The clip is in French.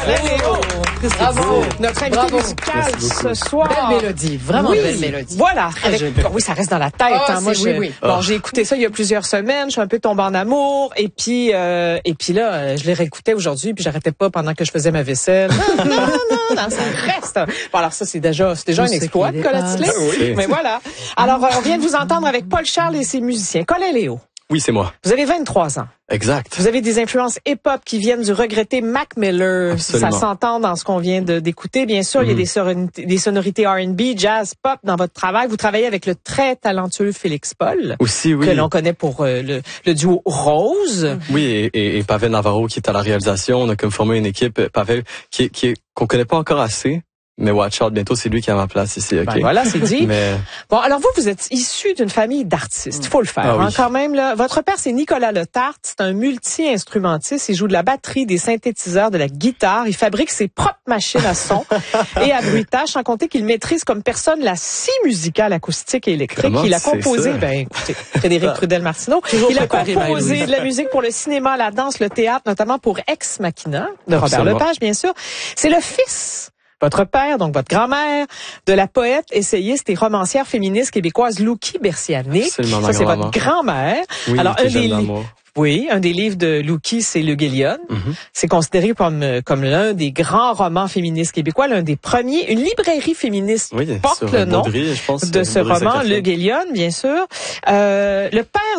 Léo. Bravo. Notre invité musical ce soir. Belle mélodie, vraiment belle mélodie. Voilà. Oui, ça reste dans la tête. Moi, oui. Bon, j'ai écouté ça il y a plusieurs semaines. Je suis un peu tombée en amour. Et puis là, je les réécoutais aujourd'hui, puis j'arrêtais pas pendant que je faisais ma vaisselle. Non, ça reste. Bon, alors ça, c'est déjà un exploit, Colin Tisley. Oui. Mais voilà. Alors, on vient de vous entendre avec Paul Charles et ses musiciens. Colin Léo. Oui, c'est moi. Vous avez 23 ans. Exact. Vous avez des influences hip-hop qui viennent du regretté Mac Miller. Absolument. Ça s'entend dans ce qu'on vient d'écouter. Bien sûr, il y a des sonorités R&B, jazz, pop dans votre travail. Vous travaillez avec le très talentueux Félix Paul. Aussi, oui. Que l'on connaît pour le duo Rose. Oui, et Pavel Navarro qui est à la réalisation. On a comme formé une équipe, Pavel, qu'on connaît pas encore assez. Mais watch out, bientôt, c'est lui qui a ma place ici, OK? Ben voilà, c'est dit. Mais... Bon, alors vous êtes issu d'une famille d'artistes. Il faut le faire, oui. quand même, là. Votre père, c'est Nicolas Letarte. C'est un multi-instrumentiste. Il joue de la batterie, des synthétiseurs, de la guitare. Il fabrique ses propres machines à son et à bruitage, sans compter qu'il maîtrise comme personne la scie musicale acoustique et électrique. Comment Il a composé, ça? Écoutez, Frédéric Trudel-Martineau. Il a composé de la musique pour le cinéma, la danse, le théâtre, notamment pour Ex Machina, de Robert Lepage, bien sûr. C'est le fils, votre père, donc votre grand-mère, de la poète, essayiste et romancière féministe québécoise Loukie Bercianek. Absolument, Ça, c'est votre grand-mère. Oui, alors, un des livres de Loukie, c'est Le Guélion. C'est considéré comme l'un des grands romans féministes québécois, l'un des premiers. Une librairie féministe porte le nom de ce roman, Le Guélion, bien sûr. Le père